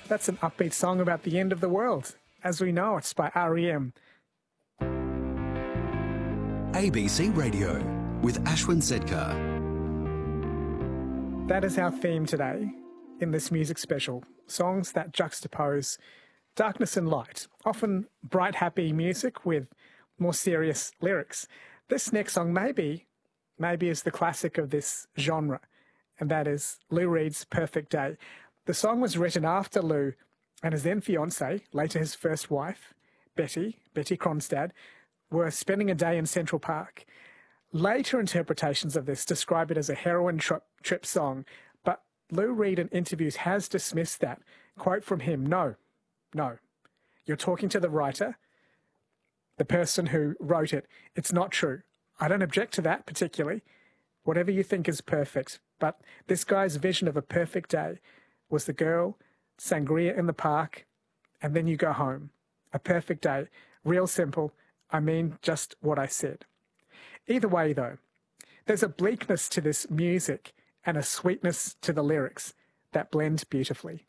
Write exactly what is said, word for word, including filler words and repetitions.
That's an upbeat song about the end of the world, as we know it's by R E M. A B C Radio with Ashwin Sedkar. That is our theme today in this music special. Songs that juxtapose darkness and light, often bright, happy music with more serious lyrics. This next song maybe, maybe is the classic of this genre, and that is Lou Reed's Perfect Day. The song was written after Lou and his then fiancée, later his first wife, Betty, Betty Kronstad, were spending a day in Central Park. Later interpretations of this describe it as a heroin trip, trip song, but Lou Reed in interviews has dismissed that. Quote from him, no, no, you're talking to the writer, the person who wrote it. It's not true. I don't object to that particularly. Whatever you think is perfect. But this guy's vision of a perfect day was the girl, sangria in the park, and then you go home. A perfect day. Real simple. I mean just what I said. Either way, though, there's a bleakness to this music and a sweetness to the lyrics that blend beautifully.